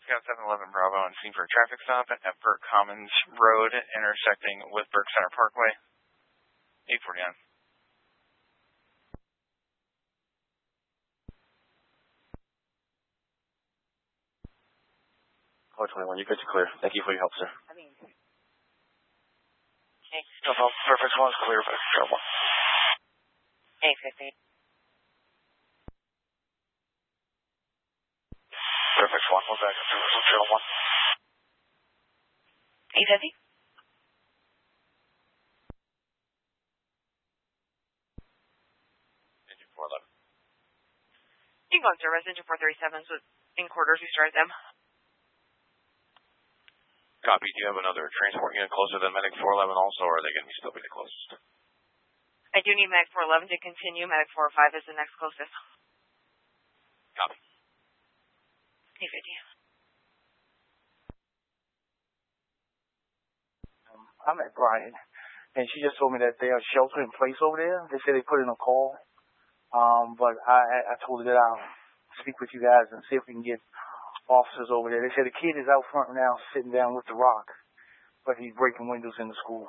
Scout 711 Bravo on scene for a traffic stop at Burke Commons Road, intersecting with Burke Center Parkway. 849. Car 21, you good to clear. Thank you for your help, sir. Okay. No problem. Perfect one's clear, but sure one. 850. Perfect one. We'll back up to channel 1. 850. Engine 411. You can go on service. Engine 437s in quarters. We started them. Copy. Do you have another transport unit closer than Medic 411 also, or are they going to be still be the closest? I do need Medic 411 to continue. Medic 405 is the next closest. Copy. 850. I'm at Brian, and she just told me that they are shelter in place over there. They said they put in a call, but I told her that I'll speak with you guys and see if we can get officers over there. They said the kid is out front now sitting down with the rock, but he's breaking windows in the school.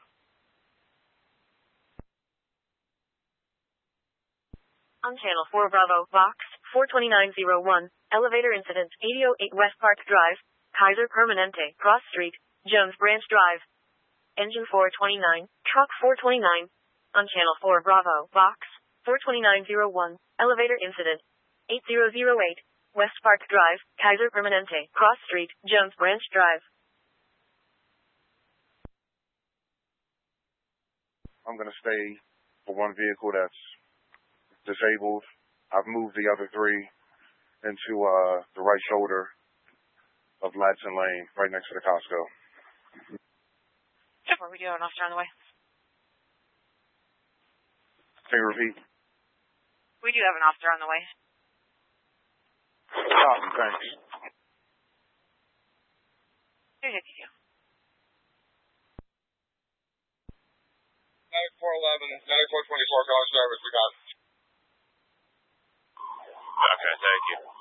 On Channel 4 Bravo, Box 42901, elevator incident, 8008 West Park Drive, Kaiser Permanente, Cross Street, Jones Branch Drive. Engine 429, Truck 429. On Channel 4 Bravo, Box 42901, elevator incident, 8008, West Park Drive, Kaiser Permanente, Cross Street, Jones Branch Drive. I'm going to stay for one vehicle that's disabled. I've moved the other 3 into the right shoulder of Ladson Lane, right next to the Costco. We do have an officer on the way. Can you repeat? We do have an officer on the way. Copy, thanks. Here's you. Medic 411, Medic 424, calling service, we got it. Okay, thank you.